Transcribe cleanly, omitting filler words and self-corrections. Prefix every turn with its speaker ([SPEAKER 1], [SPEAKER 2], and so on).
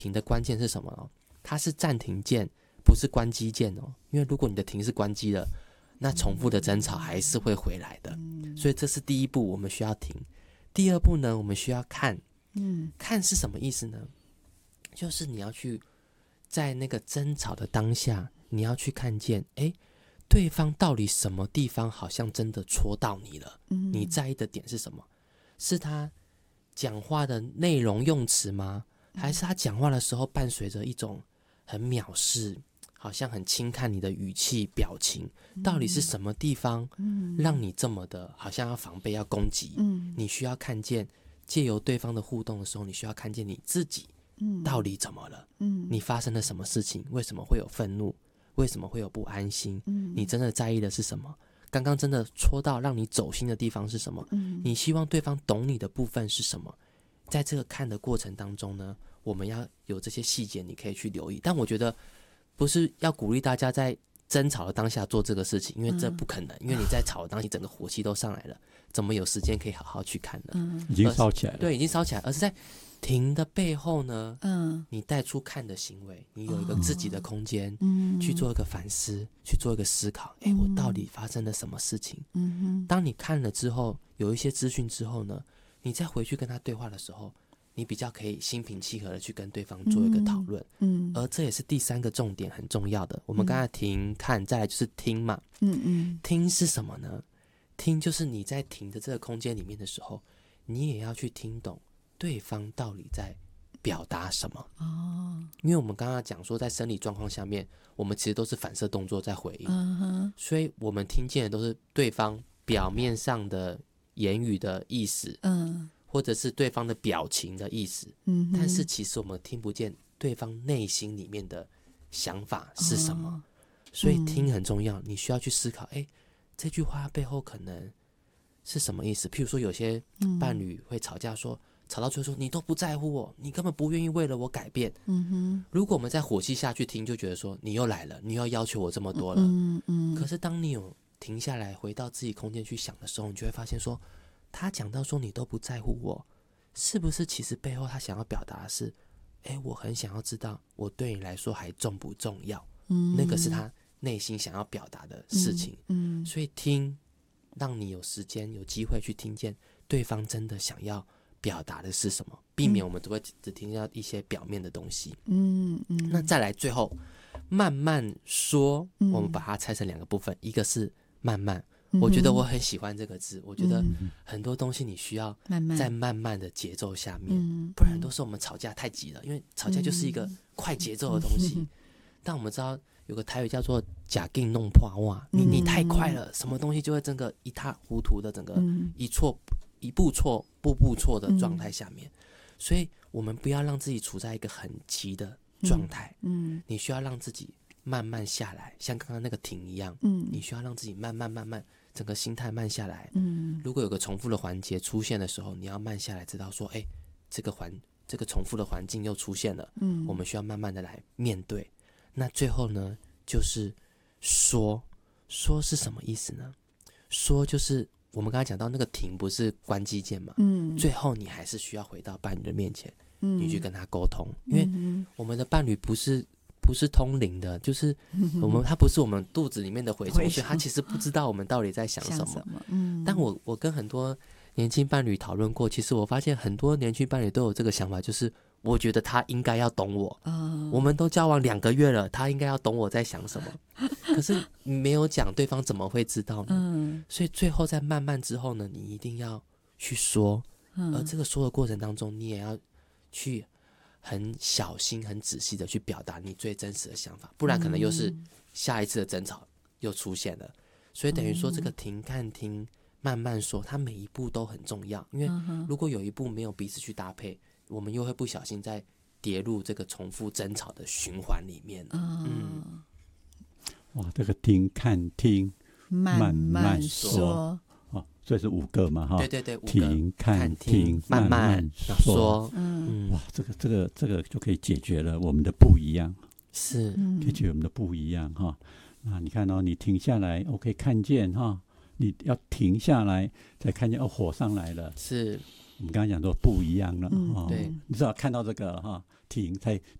[SPEAKER 1] 停的关键是什么哦？它是暂停键，不是关机键哦。因为如果你的停是关机了，那重复的争吵还是会回来的。所以这是第一步，我们需要停。第二步呢，我们需要看。看是什么意思呢？就是你要去在那个争吵的当下，你要去看见，对方到底什么地方好像真的戳到你了。你在意的点是什么？是他讲话的内容用词吗？还是他讲话的时候伴随着一种很藐视，好像很轻看你的语气表情？到底是什么地方让你这么的好像要防备要攻击？你需要看见，借由对方的互动的时候，你需要看见你自己到底怎么了？你发生了什么事情？为什么会有愤怒？为什么会有不安心？你真的在意的是什么？刚刚真的戳到让你走心的地方是什么？你希望对方懂你的部分是什么？在这个看的过程当中呢，我们要有这些细节你可以去留意。但我觉得不是要鼓励大家在争吵的当下做这个事情，因为这不可能。因为你在吵的当下，你整个火气都上来了，怎么有时间可以好好去看呢？
[SPEAKER 2] 已经烧起来了。
[SPEAKER 1] 对，已经烧起来，而是在停的背后呢，你带出看的行为，你有一个自己的空间，去做一个反思，去做一个思考。我到底发生了什么事情？当你看了之后，有一些资讯之后呢，你再回去跟他对话的时候，你比较可以心平气和的去跟对方做一个讨论。而这也是第三个重点，很重要的。我们刚才停看，再来就是听嘛。听是什么呢？听就是你在停的这个空间里面的时候，你也要去听懂对方到底在表达什么。因为我们刚刚讲说，在生理状况下面，我们其实都是反射动作在回应。所以我们听见的都是对方表面上的言语的意思，或者是对方的表情的意思。但是其实我们听不见对方内心里面的想法是什么。所以听很重要，你需要去思考，这句话背后可能是什么意思？譬如说有些伴侣会吵架说，吵到最后说你都不在乎我，你根本不愿意为了我改变。如果我们在火气下去听，就觉得说你又来了，你又要求我这么多了。可是当你有停下来回到自己空间去想的时候，你就会发现说，他讲到说你都不在乎我，是不是其实背后他想要表达的是，我很想要知道我对你来说还重不重要。那个是他内心想要表达的事情。所以听让你有时间有机会去听见对方真的想要表达的是什么，避免我们都会只听到一些表面的东西。那再来最后慢慢说，我们把它拆成两个部分，一个是慢慢。我觉得我很喜欢这个字，我觉得很多东西你需要在慢慢的节奏下面，不然都是我们吵架太急了，因为吵架就是一个快节奏的东西。但我们知道有个台语叫做假劲弄破袜，你太快了，什么东西就会整个一塌糊涂的，整个一步错步步错的状态下面。所以我们不要让自己处在一个很急的状态。你需要让自己慢慢下来，像刚刚那个停一样。你需要让自己慢慢整个心态慢下来。如果有个重复的环节出现的时候，你要慢下来，知道说这个重复的环境又出现了。我们需要慢慢的来面对。那最后呢，就是说是什么意思呢？说就是我们刚才讲到那个停不是关机键嘛。最后你还是需要回到伴侣的面前，你去跟他沟通。因为我们的伴侣不是通灵的，就是他不是我们肚子里面的蛔虫，所以他其实不知道我们到底在想什么。但我跟很多年轻伴侣讨论过，其实我发现很多年轻伴侣都有这个想法，就是我觉得他应该要懂我。我们都交往2个月了，他应该要懂我在想什么。可是你没有讲，对方怎么会知道呢？所以最后在慢慢之后呢，你一定要去说。而这个说的过程当中，你也要去很小心很仔细的去表达你最真实的想法，不然可能又是下一次的争吵又出现了。所以等于说这个停看听慢慢说，它每一步都很重要。因为如果有一步没有彼此去搭配，我们又会不小心再跌入这个重复争吵的循环里面。
[SPEAKER 2] 哇，这个听看听慢慢说，所以是5个嘛，哈。
[SPEAKER 1] 对，5个，
[SPEAKER 2] 停看听慢慢说。哇，这个就可以解决了我们的不一样，
[SPEAKER 1] 是
[SPEAKER 2] 可以解决我们的不一样哈。那你看你停下来，可以看见哈，你要停下来才看见火上来了。
[SPEAKER 1] 是，
[SPEAKER 2] 我们刚刚讲说不一样了，
[SPEAKER 1] 对，
[SPEAKER 2] 你至少看到这个停，再